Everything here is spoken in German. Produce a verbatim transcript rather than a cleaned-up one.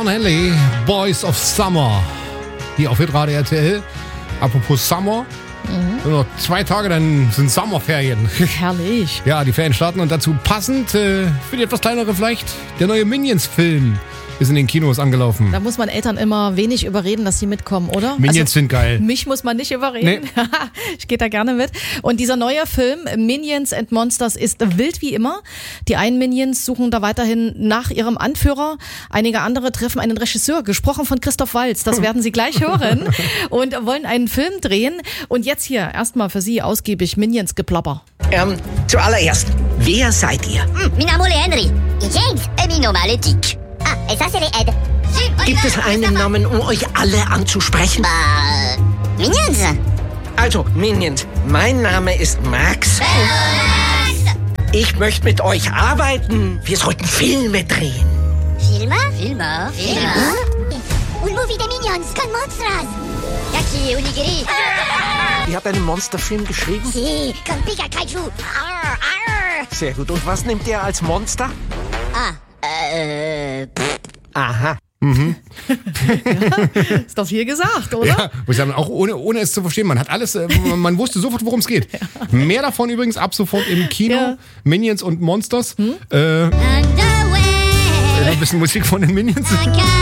Don Henley, Boys of Summer. Hier auf Hitradio R T L. Apropos Summer. Mhm. Nur noch zwei Tage, dann sind Sommerferien. Herrlich. Ja, die Ferien starten und dazu passend, äh, für die etwas kleinere vielleicht, der neue Minions-Film ist in den Kinos angelaufen. Da muss man Eltern immer wenig überreden, dass sie mitkommen, oder? Minions also, sind geil. Mich muss man nicht überreden. Nee. Ich gehe da gerne mit. Und dieser neue Film, Minions and Monsters, ist wild wie immer. Die einen Minions suchen da weiterhin nach ihrem Anführer. Einige andere treffen einen Regisseur, gesprochen von Christoph Waltz. Das werden Sie gleich hören. Und wollen einen Film drehen. Und jetzt hier erstmal für Sie ausgiebig Minions-Geplapper. Ähm, zuallererst, wer seid ihr? Mm, mi nome è Henry. I James e mi nome è Dick. Ah, e ça c'est les Ed. Gibt es einen Namen, um euch alle anzusprechen? Bah, Minions. Also, Minions, mein Name ist Max. Max. Ich möchte mit euch arbeiten. Wir sollten Filme drehen. Filme? Filme? Filme? Un movie de Minions con monsters. Yaki onigiri. Ihr habt einen Monsterfilm geschrieben? Si, con Pika Kaiju. Arr, arr. Sehr gut. Und was nimmt ihr als Monster? Ah, äh, pff. Aha. Mhm. Ja, ist doch viel gesagt, oder? Ja, muss ich sagen, auch ohne, ohne es zu verstehen. Man hat alles, äh, man wusste sofort, worum es geht. Ja. Mehr davon übrigens ab sofort im Kino. Ja. Minions und Monsters. Hm? Äh, ein bisschen Musik von den Minions.